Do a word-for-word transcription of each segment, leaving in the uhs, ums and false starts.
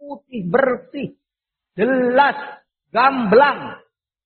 putih, bersih, jelas, gamblang.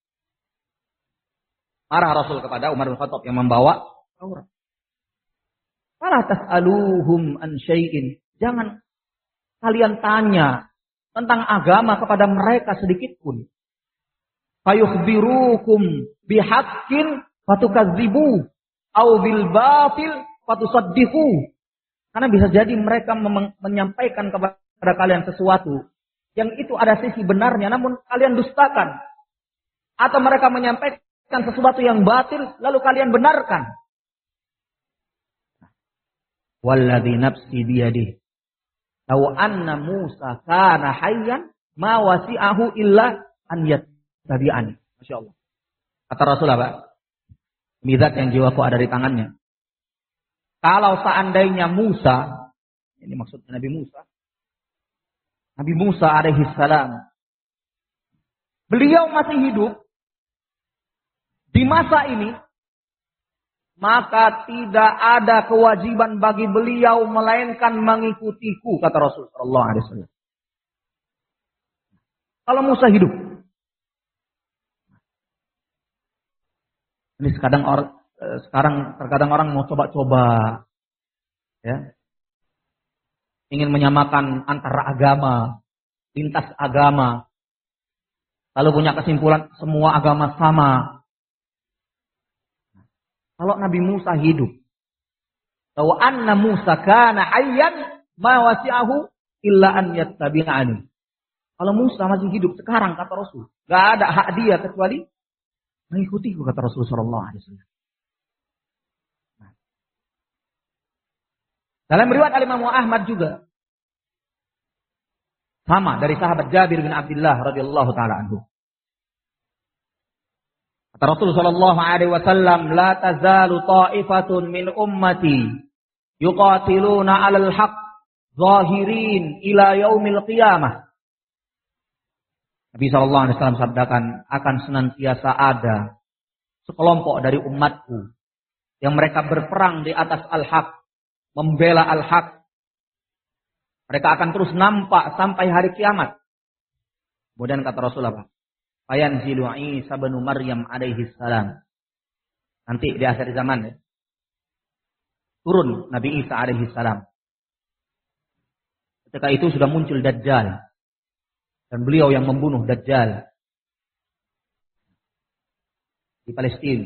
Marah Rasul kepada Umar bin Khattab yang membawa Taurat. Fala tas'aluhum an syai'in. Jangan kalian tanya tentang agama kepada mereka sedikit pun. Fayukhbirukum bihaqqin fatukadzibu au bil batil fatusaddiqu. Karena bisa jadi mereka mem- menyampaikan kepada kalian sesuatu yang itu ada sisi benarnya namun kalian dustakan. Atau mereka menyampaikan sesuatu yang batil lalu kalian benarkan. Walladzi nafsi biyadihi law anna Musa kana hayyan ma wasi'ahu illa an yattabi'ani. Masyaallah. Kata Rasul apa? Mizat yang jiwaku ada di tangannya. Kalau seandainya Musa, ini maksudnya Nabi Musa. Nabi Musa alaihi salam. Beliau masih hidup di masa ini, maka tidak ada kewajiban bagi beliau melainkan mengikutiku, kata Rasul sallallahu alaihi wasallam. Kalau Musa hidup. Ini sekarang orang sekarang terkadang orang mau coba-coba ya. Ingin menyamakan antara agama, lintas agama. Lalu punya kesimpulan semua agama sama. Kalau Nabi Musa hidup, bahwa anna Musa kana hayyan ma wasi'ahu illa an yattabi'ani. Kalau Musa masih hidup sekarang kata Rasul, enggak ada hak dia kecuali mengikutiku kata Rasul sallallahu alaihi wasallam. Dalam riwayat Al-Imam Ahmad juga sama dari sahabat Jabir bin Abdullah radhiyallahu taala anhu. Kata Rasul sallallahu alaihi wasallam, "La tazalu ta'ifatun min ummati yuqatiluna 'alal haqq zahirin ila yaumil qiyamah." Nabi sallallahu alaihi wasallam sabdakan, akan senantiasa ada sekelompok dari umatku yang mereka berperang di atas al-haq, membela al-haq. Mereka akan terus nampak sampai hari kiamat. Kemudian kata Rasul apa? Fayanzilu Isa bin Maryam alaihi salam. Nanti di akhir zaman ya. Turun Nabi Isa alaihi salam. Ketika itu sudah muncul Dajjal. Dan beliau yang membunuh Dajjal. Di Palestina.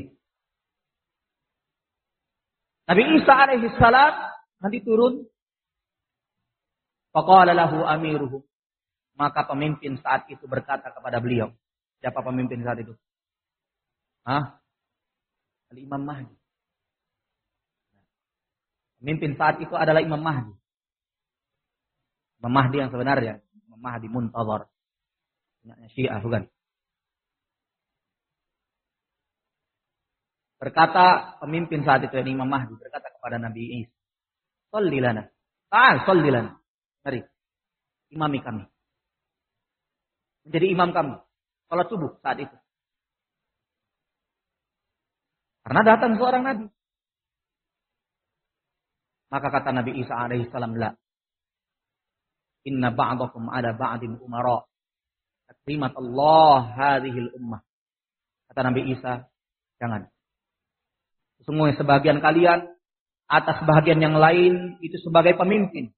Nabi Isa alaihi salam nanti turun. Faqala lahu amiruhum. Maka pemimpin saat itu berkata kepada beliau. Siapa pemimpin saat itu? Hah? Al-Imam Mahdi. Pemimpin saat itu adalah Imam Mahdi. Imam Mahdi yang sebenarnya. Imam Mahdi Muntazar. Syiah bukan? Berkata pemimpin saat itu yang Imam Mahdi. Berkata kepada Nabi Isa. Sholli lana. Ta'al sholli lana. Mari. Imami kami. Menjadi imam kami. Salat subuh saat itu. Karena datang seorang Nabi. Maka kata Nabi Isa alaihi salam, la. Inna ba'dakum ala ba'din umara. Takrimat Allah hadhil ummah. Kata Nabi Isa, jangan. Sesungguhnya sebagian kalian atas sebagian yang lain itu sebagai pemimpin.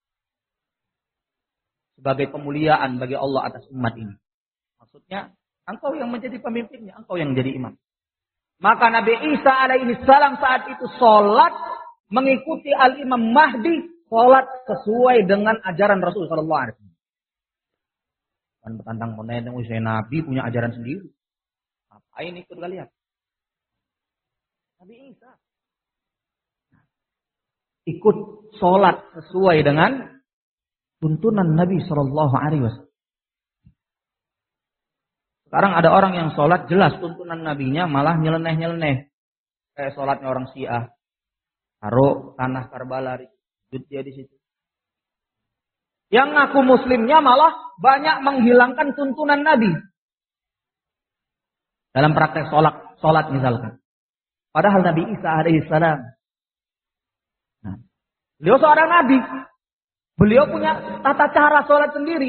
Sebagai pemuliaan bagi Allah atas umat ini. Maksudnya, engkau yang menjadi pemimpinnya, engkau yang menjadi imam. Maka Nabi Isa alaihi salam saat itu sholat mengikuti Al-Imam Mahdi, sholat sesuai dengan ajaran Rasul sallallahu alaihi wasallam. Dan bertantang menentang usia Nabi punya ajaran sendiri. Ngapain ikut kalian? Nabi Isa ikut sholat sesuai dengan tuntunan Nabi sallallahu alaihi wasallam. Sekarang ada orang yang sholat jelas tuntunan nabinya malah nyeleneh-nyeleneh. Kayak sholatnya orang Syiah. Taruh tanah Karbala, sujud dia di situ. Yang ngaku muslimnya malah banyak menghilangkan tuntunan Nabi. Dalam praktek sholat, sholat misalkan. Padahal Nabi Isa alaihi salam. Nah, beliau seorang Nabi. Beliau punya tata cara sholat sendiri.